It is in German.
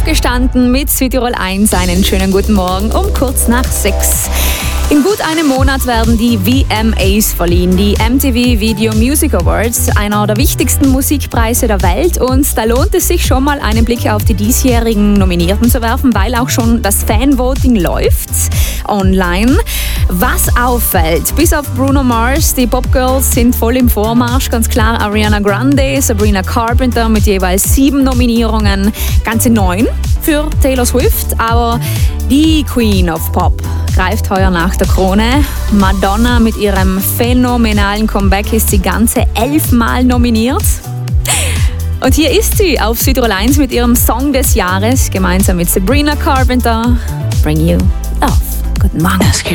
Aufgestanden mit Südtirol 1. Einen schönen guten Morgen um kurz nach 6. In gut einem Monat werden die VMAs verliehen, die MTV Video Music Awards, einer der wichtigsten Musikpreise der Welt. Und da lohnt es sich schon mal, einen Blick auf die diesjährigen Nominierten zu werfen, weil auch schon das Fanvoting läuft online. Was auffällt, bis auf Bruno Mars, die Popgirls sind voll im Vormarsch, ganz klar Ariana Grande, Sabrina Carpenter mit jeweils 7 Nominierungen, ganze 9 für Taylor Swift, aber die Queen of Pop greift heuer nach der Krone. Madonna mit ihrem phänomenalen Comeback ist sie ganze 11 Mal nominiert. Und hier ist sie auf Südtirol 1 mit ihrem Song des Jahres, gemeinsam mit Sabrina Carpenter, Bring You Love. Guten Morgen.